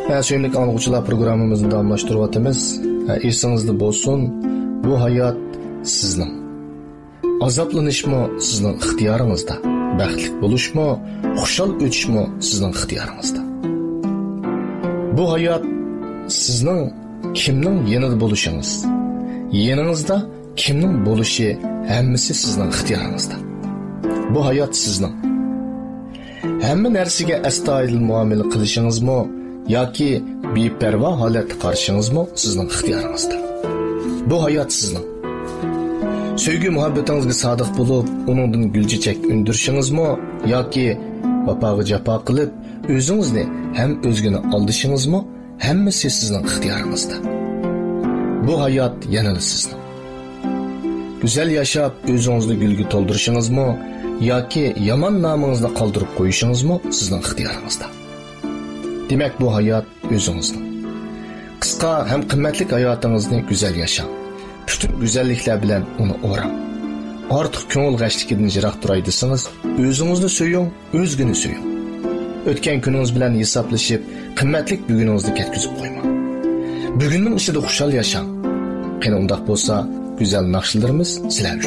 Söyümlük anlıqçılar programımızı davamlaştırıyatımız. Esingizde bolsun, bu hayat sizning. Azaplanışmı sizning ixtiyoringizda. Baxtli bo'lishmi, xushal o'tishmi sizning ixtiyoringizda. Bu hayat sizning kimning yanida bo'lishingiz, yaningizda kimning bo'lishi hammasi sizning ixtiyoringizda. Bu hayat sizning. Hamma narsaga astoydil muomala qilishingizmi yoki beparvo holatda qarashingizmi sizning ixtiyoringizda. Bu hayat sizning. Sevgi muhabbetingizga sodiq bo'lib, uningdan gulchechak undirishingizmi yoki vafoga jafo qilib, o'zingizni ham o'zgini aldishingizmi hammasi sizning ixtiyoringizda. Bu hayot yanada sizning. Güzel yashab, o'zingizni gulga to'ldirishingizmi yoki yomon nomingizni qoldirib qo'yishingizmi sizning ixtiyoringizda. Demak, bu hayot o'zingizning. Qisqa ham qimmatli hayotingizni güzel yashang. Bütün güzellikler bilen onu o'rang. Artıq ko'ngil g'ashligidan jiroq turay desangiz, o'zingizni so'ying, o'zgini so'ying. O'tgan kuningiz bilan hisoblashib, qimmatli buguningizni ketkizib qo'ymang. Bugunning ichida xushal yashang. Qani undaq bo'lsa, güzel naqshlarimiz sizlar uchun.